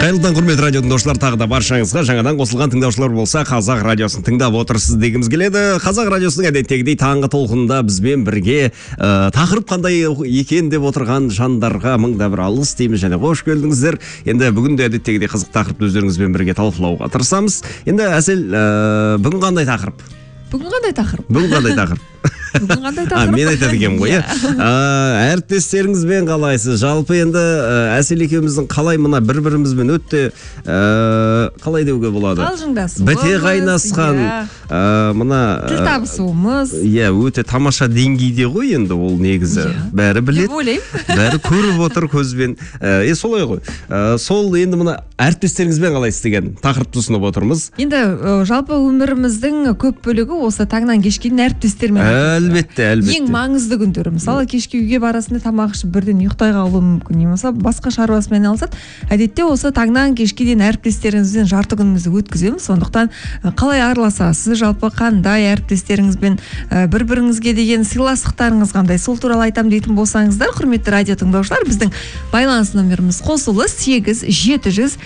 Қайырлы құрметті радио тыңдаушылар, тағы да баршаңызға жаңадан қосылған тыңдаушылар болса, Қазақ радиосын тыңдап отырсыз дегіміз келеді. Қазақ радиосының әдеттегідей таңғы толқынында бізбен бірге тақырып қандай екен деп отырған жандарға мыңда бір алғыс дейміз және қош келдіңіздер. Енді бүгін де әдеттегідей қызық тақырыпты өздеріңізбен бірге талқылауға тырысамыз. Енді Әсел, бүгін қандай тақырып? Бүгін қандай тақырып? Бүгін қандай тақырып? Мен айтады екенмін ғой, әріптестеріңізбен қалайсыз? Жалпы енді Әсел екеуміздің қалай мына бір-бірімізбен өтте қалай деуге болады? Қалжыңдасуымыз, біте қайнасқан мына тіл табысуымыз. Иә, өте тамаша деңгейде ғой енді ол негізі. Бәрі біледі, бәрі көріп отыр көзбен. Солай ғой. Сол енді мына әріптестеріңізбен қалайсыз деген тақырыпты ұсынып отырмыз. Енді жалпы өміріміздің көп бөлігі осы таңнан кешке дейін әріптестермен. Әлбетте. Ең маңызды күндері. Мысалы, кешке үйге барасында тамақ ішіп бірден ұйықтай қалуы мүмкін. Немесе басқа шаруасымен айналысады. Әдетте осы таңнан кешке дейін әріптестеріңізбен жарты күнімізді өткіземіз. Сондықтан қалай араласасыз, жалпы қандай әріптестеріңізбен бір-біріңізге деген сыйластықтарыңыз қандай? Сол туралы айтам дейтін болсаңыздар, құрметті радио тыңдаушылар, біздің байланыс номеріміз қосулы 8-700-755-33-55.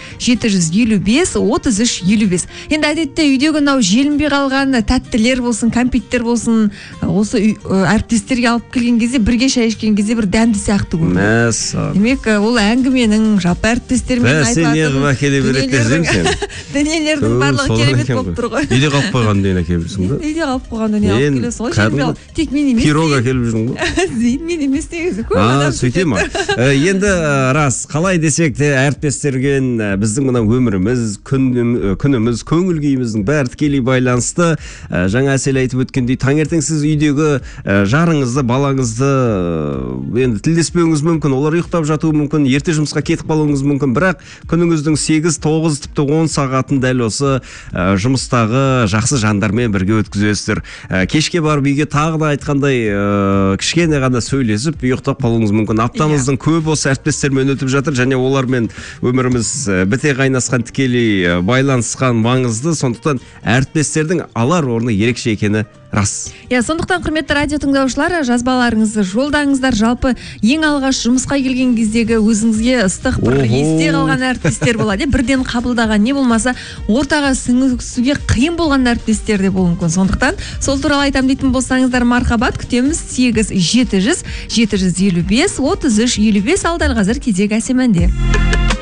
Енді әдетте үйдегі мынау желінбей қалған тәттілер болсын, кәмпиттер болсын, осы әріптестерге алып келген кезде, бірге шай ішкен кезде бір дәмді сияқты көрінеді. Демек, ол әңгіменің жалпы әріптестермен айтылатын дүниелердің барлығы керемет болып тұр ғой. Үйде қалып қойған дүние әкеліп жүрсің ба? Үйде қалып қойған дүние алып келесің ғой. Тек мен емес. Пирог әкеліп жүрсің ба? Мен емес негізі. Сөйте ма? Енді рас, қалай десек те әріптестерген біздің мына өміріміз, күніміз, көңіл күйіміздің бәрі тікелей байланысты. Жаңа Әсел айтып өткендей, таңертең сіз үйдегі жарыңызды, балаңызды енді тілдеспеуіңіз мүмкін, олар ұйықтап жатуы мүмкін, ерте жұмысқа кетіп қалуыңыз мүмкін, бірақ күніңіздің 8-9 тіпті 10 сағатын дәл осы жұмыстағы жақсы жандармен бірге өткізесіздер. Кешке барып үйге тағы да айтқандай кішкене ғана сөйлесіп ұйықтап қалуыңыз мүмкін. Аптамыздың көп осы әріптестермен өтіп жатыр және олармен өміріміз біте қайнасқан, тікелей байланысқан, маңызды. Сондықтан әріптестердің алар орны ерекше екені рас. Сондықтан құрметті радио тыңдаушылар, жазбаларыңызды жолдаңыздар. Жалпы ең алғаш жұмысқа келген кездегі өзіңізге ыстық бір есте қалған әріптестер болады. Бірден қабылдаған, не болмаса ортаға сіңісуге қиын болған әріптестер де болуы мүмкін. Сондықтан сол туралы айтам дейтін болсаңыздар, мархабат, күтеміз. 8-700-755-33-55. Ал дәл қазір кезек әсем әнде.